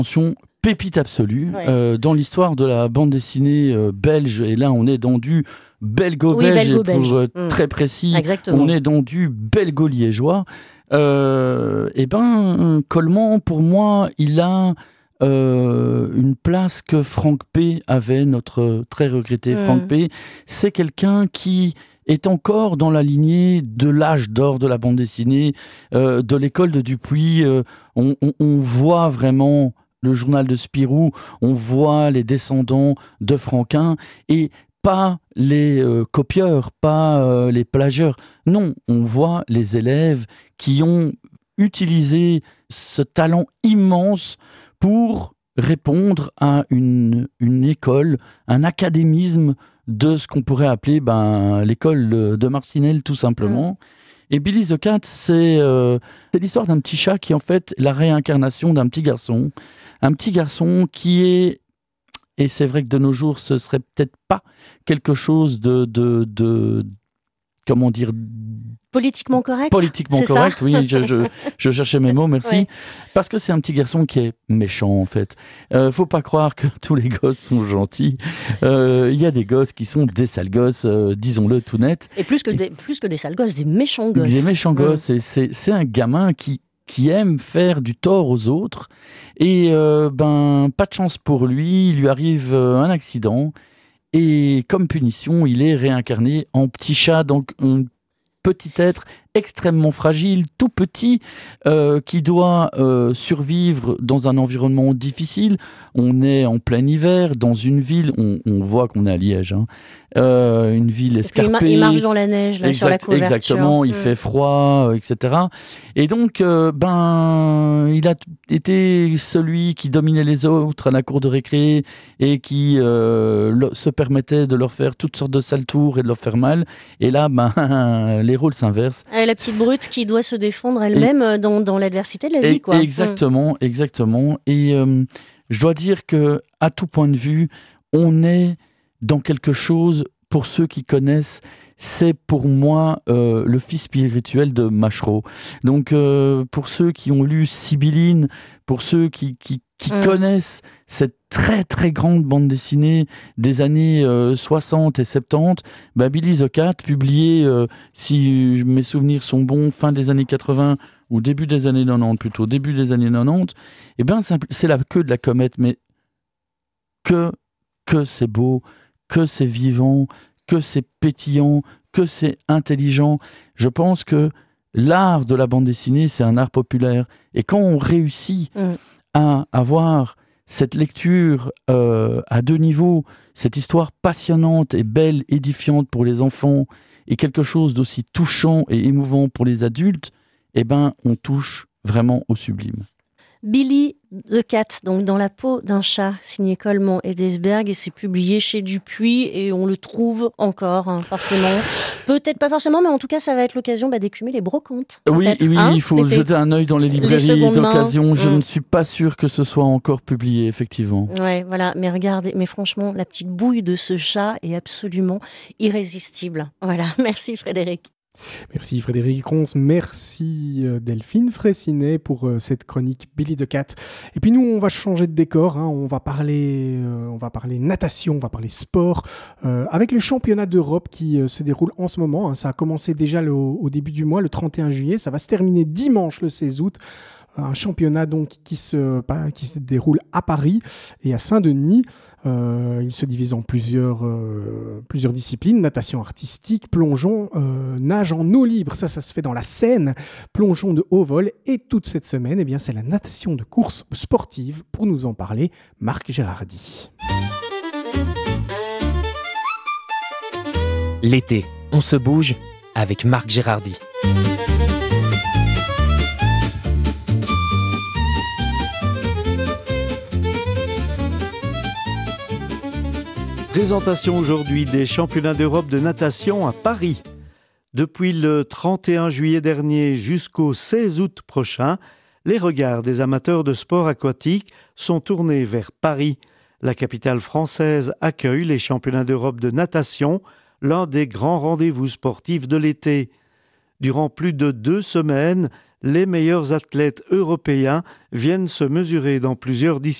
Pépite absolue Ouais. dans l'histoire de la bande dessinée belge. Et là, on est dans du belgo-belge. Et belgo-belge. pour être très précis, Exactement. on est dans du belgo-liégeois. Coleman, pour moi, il a une place que Franck P. avait, notre très regretté Franck P. C'est quelqu'un qui est encore dans la lignée de l'âge d'or de la bande dessinée, de l'école de Dupuis. On voit vraiment le journal de Spirou, on voit les descendants de Franquin, et pas les copieurs, pas les plagieurs. Non, on voit les élèves qui ont utilisé ce talent immense pour répondre à une école, un académisme de ce qu'on pourrait appeler l'école de Marcinelle, tout simplement. Et Billy the Cat, c'est l'histoire d'un petit chat qui est en fait la réincarnation d'un petit garçon. Un petit garçon qui est, et c'est vrai que de nos jours, ce serait peut-être pas quelque chose de comment dire, Politiquement correct. politiquement c'est correct, ça. oui, je cherchais mes mots, merci. Ouais. Parce que c'est un petit garçon qui est méchant, en fait. Faut pas croire que tous les gosses sont gentils. Il y a des gosses qui sont des sales gosses, disons-le tout net. Et plus que des sales gosses, des méchants gosses. Des méchants gosses, et c'est un gamin qui aime faire du tort aux autres. Et pas de chance pour lui, il lui arrive un accident. Et comme punition, il est réincarné en petit chat, donc un petit être extrêmement fragile, tout petit, qui doit survivre dans un environnement difficile. On est en plein hiver, dans une ville, on voit qu'on est à Liège, une ville escarpée. Il marche dans la neige, là, sur la couverture. Exactement, il fait froid, etc. Et donc, il a été celui qui dominait les autres à la cour de récré et qui se permettait de leur faire toutes sortes de sales tours et de leur faire mal. Et là, les rôles s'inversent. La petite brute qui doit se défendre elle-même dans l'adversité de la vie, quoi. Exactement. Et je dois dire que, à tout point de vue, on est dans quelque chose, pour ceux qui connaissent, c'est pour moi le fils spirituel de Machereau. Donc, pour ceux qui ont lu Sibylline, pour ceux qui connaissent cette très très grande bande dessinée des années 60 et 70, Billy the Cat, publié, si mes souvenirs sont bons, fin des années 80 ou début des années 90, plutôt début des années 90, c'est la queue de la comète, mais que c'est beau, que c'est vivant, que c'est pétillant, que c'est intelligent. Je pense que l'art de la bande dessinée, c'est un art populaire. Et quand on réussit à avoir cette lecture à deux niveaux, cette histoire passionnante et belle, édifiante pour les enfants, et quelque chose d'aussi touchant et émouvant pour les adultes, on touche vraiment au sublime. Billy the Cat, donc dans la peau d'un chat, signé Coleman et Desberg, et c'est publié chez Dupuis, et on le trouve encore, forcément. Peut-être pas forcément, mais en tout cas, ça va être l'occasion d'écumer les brocantes. Oui, il faut jeter un œil dans les librairies d'occasion. Je ne suis pas sûr que ce soit encore publié, effectivement. Ouais, voilà, mais regardez, mais franchement, la petite bouille de ce chat est absolument irrésistible. Voilà, merci Frédéric. Merci Frédéric Ronce, merci Delphine Fraissinet pour cette chronique Billy the Cat. Et puis nous, on va changer de décor, on va parler natation, on va parler sport, avec le championnat d'Europe qui se déroule en ce moment. Ça a commencé déjà au début du mois, le 31 juillet, ça va se terminer dimanche le 16 août. Un championnat donc qui se déroule à Paris et à Saint-Denis. Il se divise en plusieurs disciplines: natation artistique, plongeon, nage en eau libre, ça se fait dans la Seine, plongeon de haut vol. Et toute cette semaine, c'est la natation de course sportive. Pour nous en parler, Marc Gérardi. L'été, on se bouge avec Marc Gérardi. Présentation aujourd'hui des championnats d'Europe de natation à Paris. Depuis le 31 juillet dernier jusqu'au 16 août prochain, les regards des amateurs de sport aquatique sont tournés vers Paris. La capitale française accueille les championnats d'Europe de natation, l'un des grands rendez-vous sportifs de l'été. Durant plus de 2 semaines, les meilleurs athlètes européens viennent se mesurer dans plusieurs disciplines.